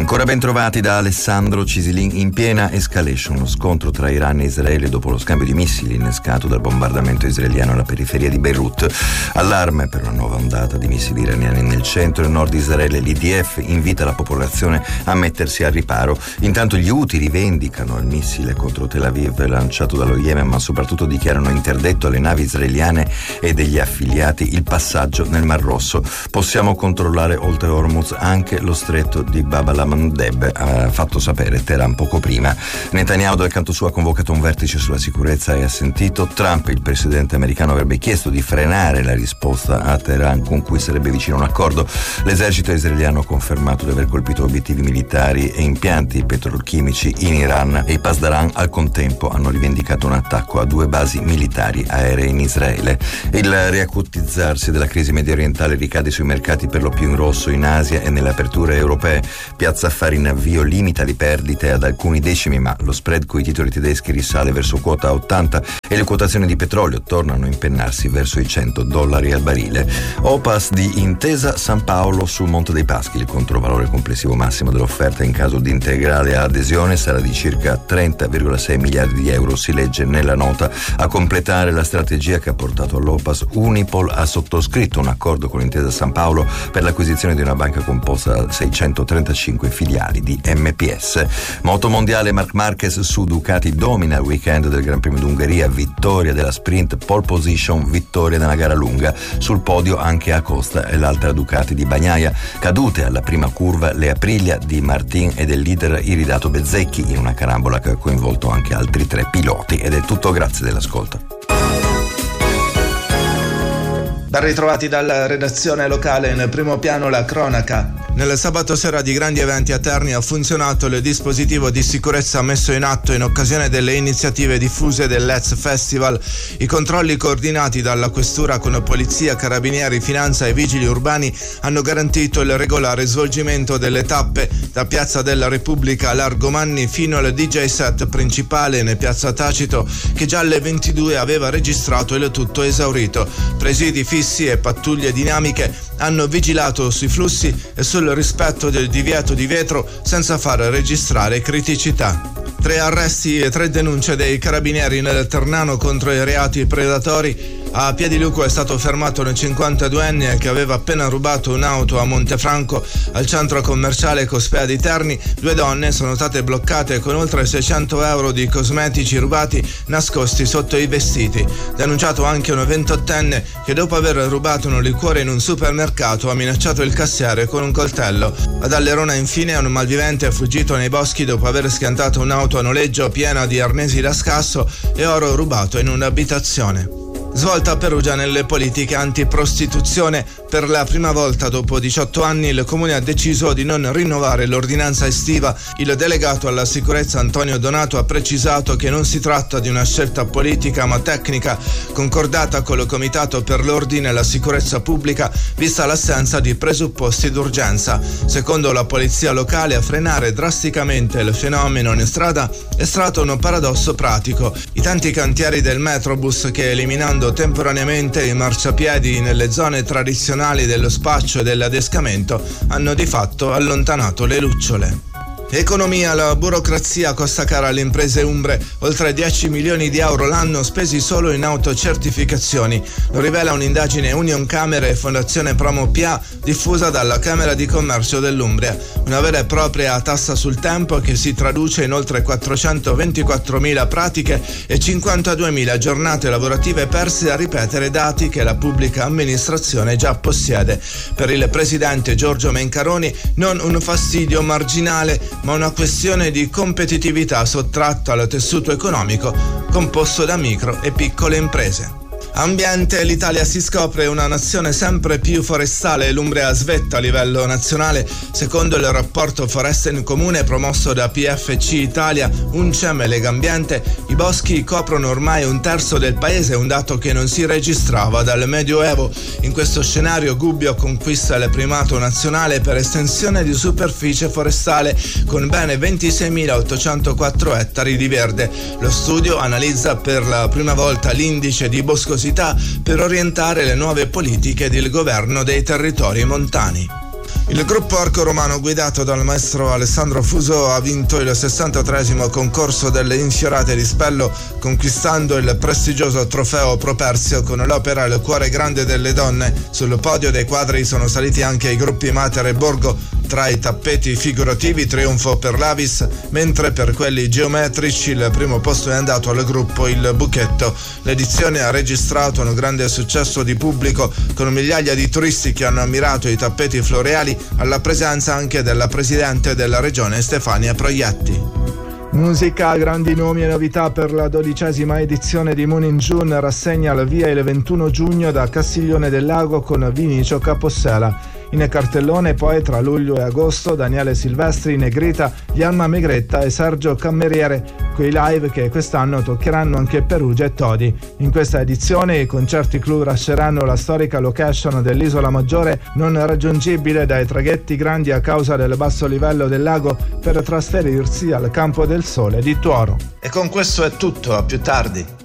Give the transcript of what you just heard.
Ancora ben trovati da Alessandro Cisilin. In piena escalation lo scontro tra Iran e Israele dopo lo scambio di missili innescato dal bombardamento israeliano alla periferia di Beirut. Allarme per una nuova ondata di missili iraniani nel centro e nord di Israele. L'IDF invita la popolazione a mettersi al riparo. Intanto gli Houthi rivendicano il missile contro Tel Aviv lanciato dallo Yemen, ma soprattutto dichiarano interdetto alle navi israeliane e degli affiliati il passaggio nel Mar Rosso. Possiamo controllare oltre Hormuz anche lo stretto di Bab el-Mandeb, ha fatto sapere Teheran poco prima. Netanyahu dal canto suo ha convocato un vertice sulla sicurezza e ha sentito Trump. Il presidente americano avrebbe chiesto di frenare la risposta a Teheran con cui sarebbe vicino a un accordo. L'esercito israeliano ha confermato di aver colpito obiettivi militari e impianti petrolchimici in Iran e i Pasdaran al contempo hanno rivendicato un attacco a 2 basi militari aeree in Israele. Il riacutizzarsi della crisi medio orientale ricade sui mercati per lo più in rosso in Asia e nelle aperture europee. Piazza Affari in avvio limita le perdite ad alcuni decimi, ma lo spread coi titoli tedeschi risale verso quota 80 e le quotazioni di petrolio tornano a impennarsi verso i $100 al barile. OPAS di Intesa San Paolo su Monte dei Paschi. Il controvalore complessivo massimo dell'offerta in caso di integrale adesione sarà di circa 30,6 miliardi di euro, si legge nella nota. A completare la strategia che ha portato all'OPAS, Unipol ha sottoscritto un accordo con Intesa San Paolo per l'acquisizione di una banca composta da 635 filiali di MPS. Moto mondiale, Marc Marquez su Ducati domina il weekend del Gran Premio d'Ungheria, vittoria della sprint, pole position, vittoria nella gara lunga. Sul podio anche Acosta e l'altra Ducati di Bagnaia. Cadute alla prima curva le Aprilia di Martin e del leader iridato Bezzecchi in una carambola che ha coinvolto anche altri 3 piloti. Ed è tutto, grazie dell'ascolto. Ben ritrovati dalla redazione locale. In primo piano la cronaca. Nel sabato sera di grandi eventi a Terni ha funzionato il dispositivo di sicurezza messo in atto in occasione delle iniziative diffuse del Let's Festival. I controlli coordinati dalla questura con polizia, carabinieri, finanza e vigili urbani hanno garantito il regolare svolgimento delle tappe da Piazza della Repubblica a Largo Manni fino al DJ set principale in Piazza Tacito, che già alle 22 aveva registrato il tutto esaurito. Presidi fissi e pattuglie dinamiche hanno vigilato sui flussi e sul rispetto del divieto di vetro senza far registrare criticità. 3 arresti e 3 denunce dei carabinieri nel Ternano contro i reati predatori. A Piediluco è stato fermato un 52enne che aveva appena rubato un'auto a Montefranco. Al centro commerciale Cospea di Terni 2 donne sono state bloccate con oltre 600 euro di cosmetici rubati nascosti sotto i vestiti. Denunciato anche un 28enne che dopo aver rubato un liquore in un supermercato ha minacciato il cassiere con un coltello. Ad Allerona infine un malvivente è fuggito nei boschi dopo aver schiantato un'auto a noleggio piena di arnesi da scasso e oro rubato in un'abitazione. Svolta a Perugia nelle politiche antiprostituzione. Per la prima volta dopo 18 anni il comune ha deciso di non rinnovare l'ordinanza estiva. Il delegato alla sicurezza Antonio Donato ha precisato che non si tratta di una scelta politica ma tecnica, concordata col Comitato per l'Ordine e la Sicurezza Pubblica, vista l'assenza di presupposti d'urgenza. Secondo la polizia locale, a frenare drasticamente il fenomeno in strada è stato un paradosso pratico. I tanti cantieri del Metrobus che, eliminando temporaneamente i marciapiedi nelle zone tradizionali dello spaccio e dell'adescamento, hanno di fatto allontanato le lucciole. Economia, la burocrazia costa cara alle imprese umbre, oltre 10 milioni di euro l'anno spesi solo in autocertificazioni. Lo rivela un'indagine Unioncamere e Fondazione Promo PA diffusa dalla Camera di Commercio dell'Umbria. Una vera e propria tassa sul tempo che si traduce in oltre 424.000 pratiche e 52.000 giornate lavorative perse a ripetere dati che la pubblica amministrazione già possiede. Per il presidente Giorgio Mencaroni non un fastidio marginale, ma una questione di competitività sottratta al tessuto economico composto da micro e piccole imprese. Ambiente, l'Italia si scopre una nazione sempre più forestale. L'Umbria svetta a livello nazionale. Secondo il rapporto Foreste in Comune promosso da PFC Italia, UNCEM e Legambiente, i boschi coprono ormai un terzo del paese, un dato che non si registrava dal Medioevo. In questo scenario Gubbio conquista il primato nazionale per estensione di superficie forestale, con ben 26.804 ettari di verde. Lo studio analizza per la prima volta l'indice di boscosità per orientare le nuove politiche del governo dei territori montani. Il gruppo Arco Romano guidato dal maestro Alessandro Fuso ha vinto il 63° concorso delle Infiorate di Spello, conquistando il prestigioso trofeo Properzio con l'opera Il cuore grande delle donne. Sul podio dei quadri sono saliti anche i gruppi Mater e Borgo. Tra i tappeti figurativi trionfo per l'Avis, mentre per quelli geometrici il primo posto è andato al gruppo Il Buchetto. L'edizione ha registrato un grande successo di pubblico, con migliaia di turisti che hanno ammirato i tappeti floreali, alla presenza anche della presidente della regione Stefania Proietti. Musica, grandi nomi e novità per la 12ª edizione di Moon in June rassegna al via il 21 giugno da Castiglione del Lago con Vinicio Capossela. In cartellone poi tra luglio e agosto Daniele Silvestri, Negrita, Yanma Megretta e Sergio Cammeriere, quei live che quest'anno toccheranno anche Perugia e Todi. In questa edizione i concerti clou lasceranno la storica location dell'Isola Maggiore, non raggiungibile dai traghetti grandi a causa del basso livello del lago, per trasferirsi al Campo del Sole di Tuoro. E con questo è tutto, a più tardi.